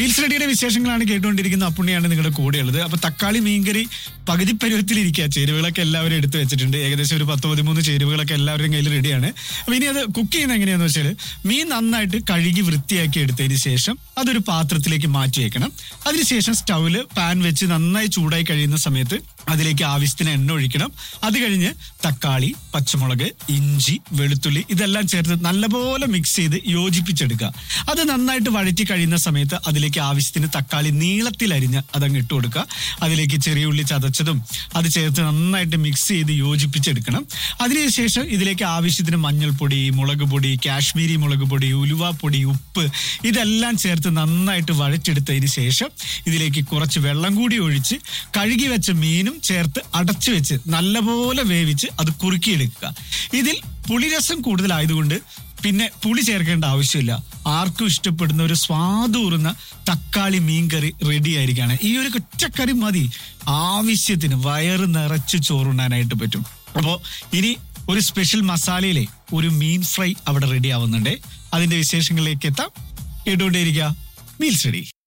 Meals റെഡിയുടെ വിശേഷങ്ങളാണ് കേട്ടുകൊണ്ടിരിക്കുന്ന. അപ്പുണ്ണിയാണ് നിങ്ങളുടെ കൂടെയുള്ളത്. അപ്പൊ തക്കാളി മീൻകറി പകുതി പരുവത്തിലിരിക്കുക. ചേരുവകളൊക്കെ എല്ലാവരും എടുത്തു വെച്ചിട്ടുണ്ട്. ഏകദേശം ഒരു 10-13 ചേരുവകളൊക്കെ എല്ലാവരുടെയും കയ്യിൽ റെഡിയാണ്. അപ്പൊ ഇനി അത് കുക്ക് ചെയ്യുന്നത് എങ്ങനെയാന്ന് വെച്ചാൽ, മീൻ നന്നായിട്ട് കഴുകി വൃത്തിയാക്കി എടുത്തതിന് ശേഷം അതൊരു പാത്രത്തിലേക്ക് മാറ്റി വെക്കണം. അതിനുശേഷം സ്റ്റൗവില് പാൻ വെച്ച് നന്നായി ചൂടായി കഴിയുന്ന സമയത്ത് അതിലേക്ക് ആവശ്യത്തിന് എണ്ണ ഒഴിക്കണം. അത് കഴിഞ്ഞ് തക്കാളി, പച്ചമുളക്, ഇഞ്ചി, വെളുത്തുള്ളി ഇതെല്ലാം ചേർത്ത് നല്ലപോലെ മിക്സ് ചെയ്ത് യോജിപ്പിച്ചെടുക്കുക. അത് നന്നായിട്ട് വഴറ്റി കഴിയുന്ന സമയത്ത് അതിലേക്ക് ആവശ്യത്തിന് തക്കാളി നീളത്തിൽ അരിഞ്ഞ് അതങ്ങ് ഇട്ട് കൊടുക്കുക. അതിലേക്ക് ചെറിയ ഉള്ളി ചതച്ചതും അത് ചേർത്ത് നന്നായിട്ട് മിക്സ് ചെയ്ത് യോജിപ്പിച്ചെടുക്കണം. അതിനുശേഷം ഇതിലേക്ക് ആവശ്യത്തിന് മഞ്ഞൾപ്പൊടി, മുളക് പൊടി, കാശ്മീരി മുളക് പൊടി, ഉലുവാപ്പൊടി, ഉപ്പ് ഇതെല്ലാം ചേർത്ത് നന്നായിട്ട് വഴറ്റെടുത്തതിന് ശേഷം ഇതിലേക്ക് കുറച്ച് വെള്ളം കൂടി ഒഴിച്ച് കഴുകി വെച്ച മീനും ചേർത്ത് അടച്ചു വെച്ച് നല്ലപോലെ വേവിച്ച് അത് കുറുക്കിയെടുക്കുക. ഇതിൽ പുളിരസം കൂടുതലായതുകൊണ്ട് പിന്നെ പുളി ചേർക്കേണ്ട ആവശ്യമില്ല. ആർക്കും ഇഷ്ടപ്പെടുന്ന ഒരു സ്വാദൂറുന്ന തക്കാളി മീൻകറി റെഡി ആയിരിക്കുകയാണ്. ഈ ഒരു ഒറ്റക്കറി മതി ആവശ്യത്തിന് വയറ് നിറച്ച് ചോറുണ്ണാനായിട്ട് പറ്റും. അപ്പോൾ ഇനി ഒരു സ്പെഷ്യൽ മസാലയിലെ ഒരു മീൻ ഫ്രൈ അവിടെ റെഡി ആവുന്നുണ്ട്. അതിന്റെ വിശേഷങ്ങളിലേക്ക് എത്താം. കേട്ടുകൊണ്ടേയിരിക്കുക മീൽസ് റെഡി.